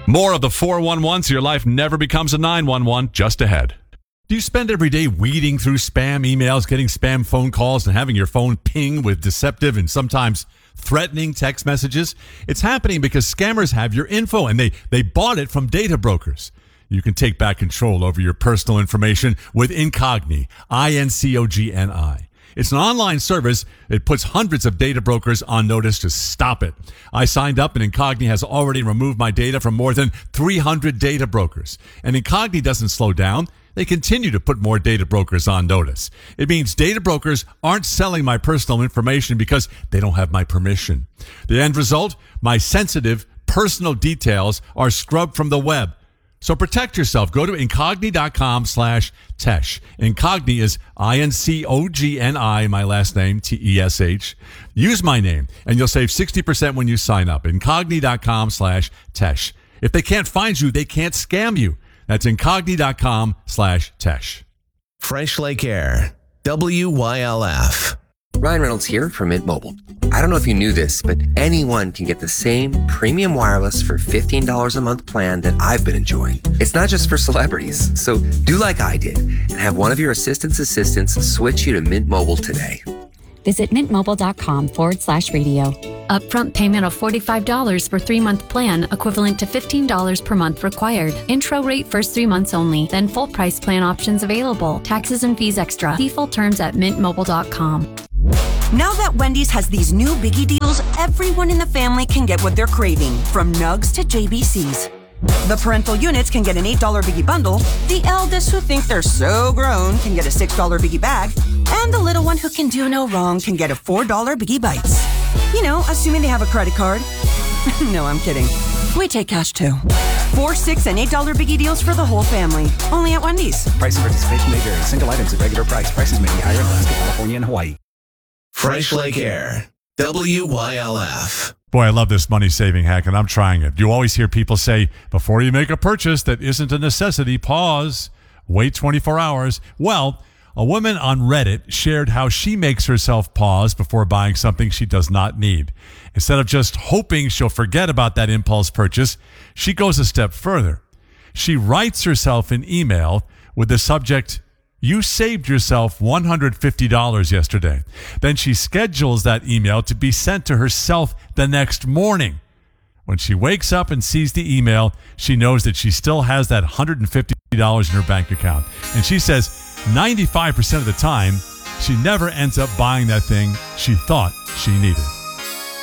More of the 411 so your life never becomes a 911 just ahead. Do you spend every day weeding through spam emails, getting spam phone calls, and having your phone ping with deceptive and sometimes threatening text messages? It's happening because scammers have your info, and they bought it from data brokers. You can take back control over your personal information with Incogni, Incogni. It's an online service. It puts hundreds of data brokers on notice to stop it. I signed up, and Incogni has already removed my data from more than 300 data brokers. And Incogni doesn't slow down. They continue to put more data brokers on notice. It means data brokers aren't selling my personal information because they don't have my permission. The end result? My sensitive personal details are scrubbed from the web. So protect yourself. Go to Incogni.com/Tesh. Incogni is Incogni, my last name, Tesh. Use my name, and you'll save 60% when you sign up. Incogni.com/Tesh. If they can't find you, they can't scam you. That's Incogni.com/Tesh. Fresh Lake Air, WYLF. Ryan Reynolds here from Mint Mobile. I don't know if you knew this, but anyone can get the same premium wireless for $15 a month plan that I've been enjoying. It's not just for celebrities. So do like I did and have one of your assistants switch you to Mint Mobile today. Visit mintmobile.com/radio. Upfront payment of $45 for 3-month plan, equivalent to $15 per month required. Intro rate first 3 months only, then full price plan options available. Taxes and fees extra. See full terms at mintmobile.com. Now that Wendy's has these new biggie deals, everyone in the family can get what they're craving, from nugs to JBCs. The parental units can get an $8 biggie bundle, the eldest who think they're so grown can get a $6 biggie bag, and the little one who can do no wrong can get a $4 biggie bites. You know, assuming they have a credit card. No, I'm kidding. We take cash too. 4, 6, and $8 biggie deals for the whole family. Only at Wendy's. Price and participation may vary. Single items at regular price. Prices may be higher in Alaska, California, and Hawaii. Fresh Lake Air, WYLF. Boy, I love this money-saving hack, and I'm trying it. You always hear people say, before you make a purchase that isn't a necessity, pause, wait 24 hours. Well, a woman on Reddit shared how she makes herself pause before buying something she does not need. Instead of just hoping she'll forget about that impulse purchase, she goes a step further. She writes herself an email with the subject, "You saved yourself $150 yesterday." Then she schedules that email to be sent to herself the next morning. When she wakes up and sees the email, she knows that she still has that $150 in her bank account. And she says 95% of the time, she never ends up buying that thing she thought she needed.